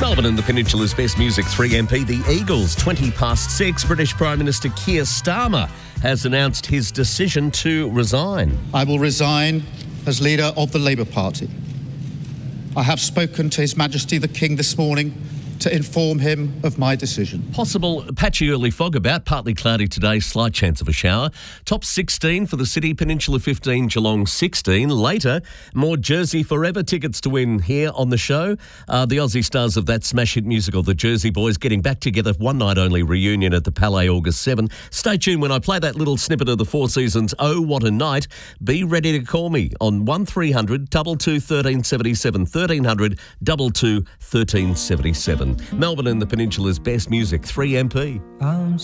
Melbourne and the Peninsula's best music 3MP, the Eagles, 6:20. British Prime Minister Keir Starmer has announced his decision to resign. I will resign as leader of the Labour Party. I have spoken to His Majesty the King this morning to inform him of my decision. Possible patchy early fog about, partly cloudy today, slight chance of a shower. Top 16 for the city, Peninsula 15, Geelong 16. Later, more Jersey Forever tickets to win here on the show. The Aussie stars of that smash hit musical, The Jersey Boys, getting back together, one night only reunion at the Palais August 7. Stay tuned when I play that little snippet of the Four Seasons, Oh What a Night. Be ready to call me on 1300 22 1377, 1300 22 1377. Melbourne and the Peninsula's best music 3MP.